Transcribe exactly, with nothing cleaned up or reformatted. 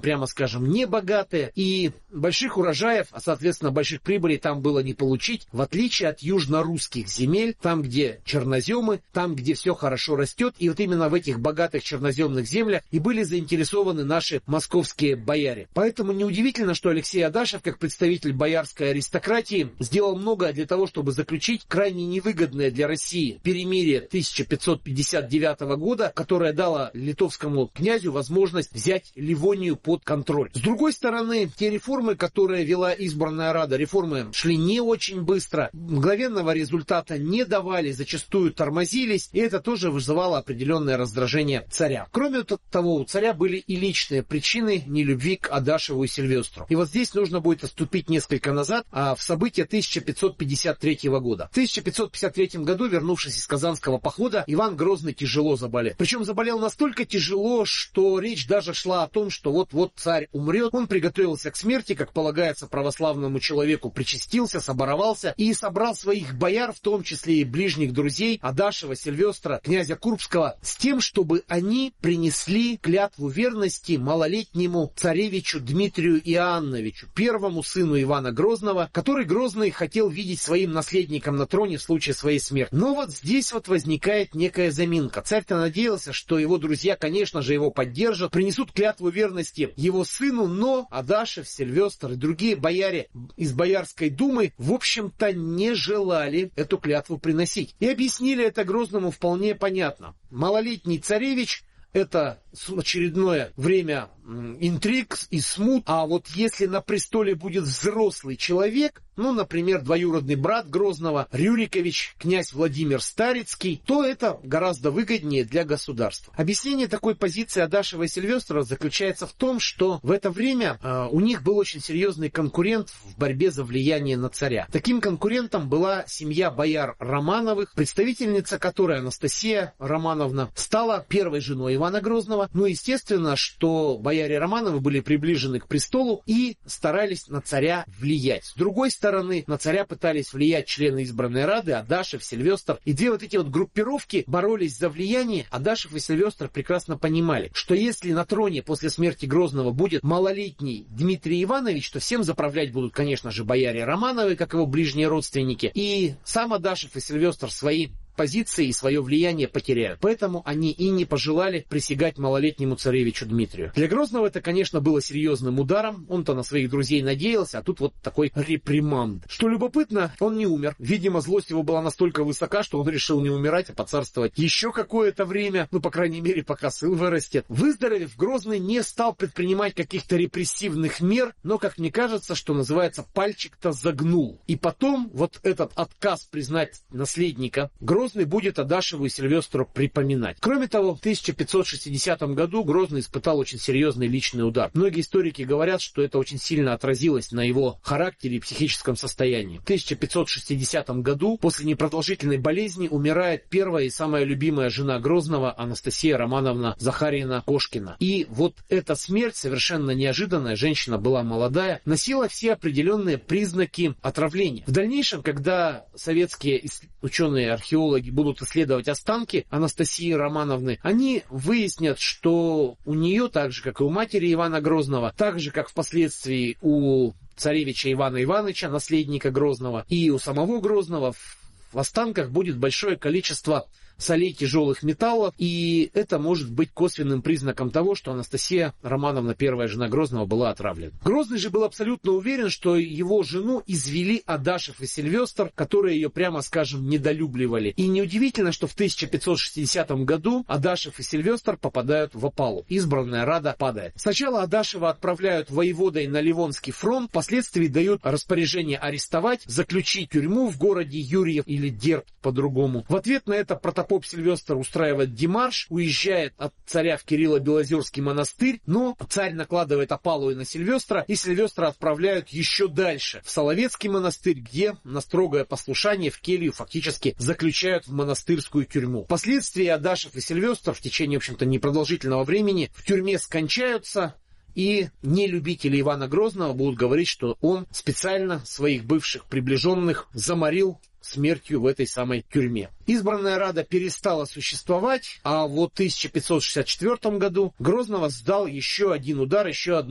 прямо скажем, небогатые, и больших урожаев, а соответственно больших прибылей там было не получить, в отличие от южно-русских земель, там, где черноземы, там, где все хорошо растет, и вот именно в этих богатых черноземных землях и были заинтересованы наши московские бояре. Поэтому неудивительно, что Алексей Адашев, как представитель боярской аристократии, сделал многое для того, чтобы заключить крайне невыгодное для России перемирие тысяча пятьсот пятьдесят девятого года, которое дало литовскому князю возможность взять Ливонию под контроль. С другой стороны, те реформы, которые вела избранная Рада, реформы шли не очень быстро, мгновенного результата не давали, зачастую тормозились, и это тоже вызывало определенное раздражение царя. Кроме того, у царя были и личные причины нелюбви к Адашеву и Сильвестру. И вот здесь нужно будет отступить несколько назад, а в события тысяча пятьсот пятьдесят третьего года. В тысяча пятьсот пятьдесят третьем году, вернувшись из Казанского похода, Иван Грозный тяжело заболел. Причем заболел настолько тяжело, что речь даже шла о том, что вот-вот царь умрет. Он приготовился к смерти, как полагается православному человеку, причастился, соборовался и собрал своих бояр, в том числе и ближних друзей Адашева, Сильвестра, князя Курбского, с тем, чтобы они принесли клятву верности малолетнему царевичу Дмитрию Иоанновичу, первому сыну Ивана Грозного, который Грозный хотел видеть своим наследником на троне в случае своей смерти. Но вот здесь вот возникает некая заминка. Царь-то надеялся, что его друзья, конечно же, его поддержат, принесут клятву верности его сыну, но Адашев, Сильвестр и другие бояре из Боярской думы, в общем-то, не желали эту клятву приносить. И объяснили это Грозному вполне понятно. Малолетний царевич — это очередное время интриг и смут, а вот если на престоле будет взрослый человек, ну, например, двоюродный брат Грозного, Рюрикович, князь Владимир Старицкий, то это гораздо выгоднее для государства. Объяснение такой позиции Адашева и Сильвестра заключается в том, что в это время э, у них был очень серьезный конкурент в борьбе за влияние на царя. Таким конкурентом была семья бояр Романовых, представительница которой, Анастасия Романовна, стала первой женой Ивана Грозного. Ну, естественно, что бояре Романовы были приближены к престолу и старались на царя влиять. С другой стороны, на царя пытались влиять члены избранной Рады, Адашев, Сильвестр. И две вот эти вот группировки боролись за влияние. Адашев и Сильвестр прекрасно понимали, что если на троне после смерти Грозного будет малолетний Дмитрий Иванович, то всем заправлять будут, конечно же, бояре Романовы, как его ближние родственники. И сам Адашев и Сильвестр свои позиции и свое влияние потеряют. Поэтому они и не пожелали присягать малолетнему царевичу Дмитрию. Для Грозного это, конечно, было серьезным ударом. Он-то на своих друзей надеялся, а тут вот такой реприманд. Что любопытно, он не умер. Видимо, злость его была настолько высока, что он решил не умирать, а поцарствовать еще какое-то время, ну, по крайней мере, пока сын вырастет. Выздоровев, Грозный не стал предпринимать каких-то репрессивных мер, но, как мне кажется, что называется, пальчик-то загнул. И потом вот этот отказ признать наследника Грозного Грозный будет Адашеву и Сильвестру припоминать. Кроме того, в тысяча пятьсот шестидесятом году Грозный испытал очень серьезный личный удар. Многие историки говорят, что это очень сильно отразилось на его характере и психическом состоянии. В тысяча пятьсот шестидесятом году после непродолжительной болезни умирает первая и самая любимая жена Грозного, Анастасия Романовна Захарьевна Кошкина. И вот эта смерть, совершенно неожиданная, женщина была молодая, носила все определенные признаки отравления. В дальнейшем, когда советские ученые-археологи будут исследовать останки Анастасии Романовны, они выяснят, что у нее, так же, как и у матери Ивана Грозного, так же, как впоследствии у царевича Ивана Ивановича, наследника Грозного, и у самого Грозного, в останках будет большое количество солей тяжелых металлов, и это может быть косвенным признаком того, что Анастасия Романовна, первая жена Грозного, была отравлена. Грозный же был абсолютно уверен, что его жену извели Адашев и Сильвестр, которые ее, прямо скажем, недолюбливали. И неудивительно, что в тысяча пятьсот шестидесятом году Адашев и Сильвестр попадают в опалу. Избранная Рада падает. Сначала Адашева отправляют воеводой на Ливонский фронт, впоследствии дают распоряжение арестовать, заключить тюрьму в городе Юрьев или Дерб по-другому. В ответ на это протопоп Сильвестр устраивает демарш, уезжает от царя в Кирилло-Белозерский монастырь, но царь накладывает опалу и на Сильвестра, и Сильвестра отправляют еще дальше, в Соловецкий монастырь, где на строгое послушание в келью фактически заключают в монастырскую тюрьму. Впоследствии Адашев и Сильвестр в течение, в общем-то, непродолжительного времени в тюрьме скончаются, и нелюбители Ивана Грозного будут говорить, что он специально своих бывших приближенных заморил смертью в этой самой тюрьме. Избранная Рада перестала существовать, а вот в тысяча пятьсот шестьдесят четвёртом году Грозного сдал еще один удар, еще одно